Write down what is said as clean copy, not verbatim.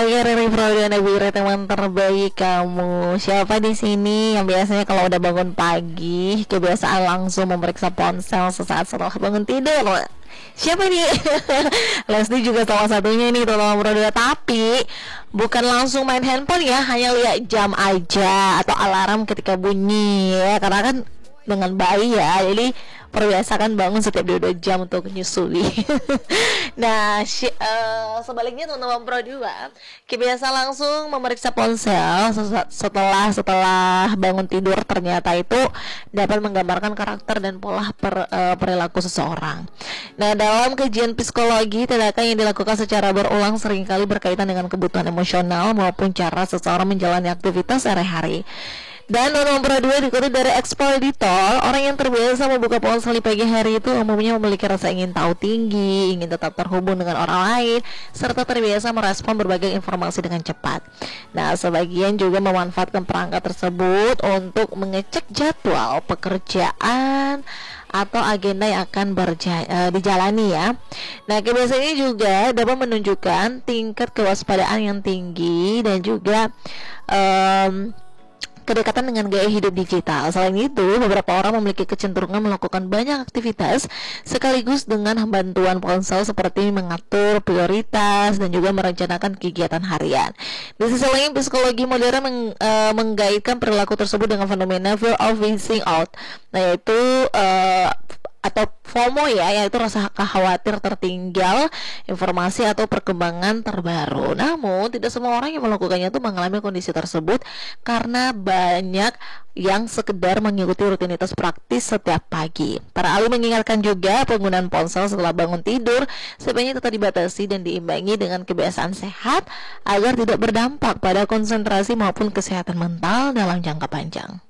Riri Pradana Wira, teman terbaik kamu. Siapa di sini yang biasanya kalau udah bangun pagi kebiasaan langsung memeriksa ponsel sesaat setelah bangun tidur? Siapa nih? Leslie juga salah satunya nih, teman Pradana. Tapi bukan langsung main handphone ya, hanya lihat jam aja atau alarm ketika bunyi ya, karena kan dengan bayi ya, jadi perbiasakan bangun setiap 2 jam untuk nyusui. Nah, sebaliknya teman-teman Pro 2 kebiasa langsung memeriksa ponsel setelah bangun tidur, ternyata itu dapat menggambarkan karakter dan pola perilaku seseorang. Nah, dalam kajian psikologi, tindakan yang dilakukan secara berulang seringkali berkaitan dengan kebutuhan emosional maupun cara seseorang menjalani aktivitas sehari-hari. Dan nomor 2 dikutip dari ekspeditor, orang yang terbiasa membuka ponsel di pagi hari itu umumnya memiliki rasa ingin tahu tinggi, ingin tetap terhubung dengan orang lain, serta terbiasa merespon berbagai informasi dengan cepat. Nah, sebagian juga memanfaatkan perangkat tersebut untuk mengecek jadwal pekerjaan atau agenda yang akan dijalani ya. Nah, kebiasaan ini juga dapat menunjukkan tingkat kewaspadaan yang tinggi dan juga kedekatan dengan gaya hidup digital. Selain itu, beberapa orang memiliki kecenderungan melakukan banyak aktivitas sekaligus dengan bantuan ponsel, seperti mengatur prioritas dan juga merencanakan kegiatan harian. Di sisi lain, psikologi modern menggaitkan perilaku tersebut dengan fenomena fear of missing out, nah yaitu atau FOMO ya, yaitu rasa khawatir tertinggal informasi atau perkembangan terbaru. Namun tidak semua orang yang melakukannya itu mengalami kondisi tersebut, karena banyak yang sekedar mengikuti rutinitas praktis setiap pagi. Para ahli mengingatkan juga penggunaan ponsel setelah bangun tidur sebaiknya tetap dibatasi dan diimbangi dengan kebiasaan sehat agar tidak berdampak pada konsentrasi maupun kesehatan mental dalam jangka panjang.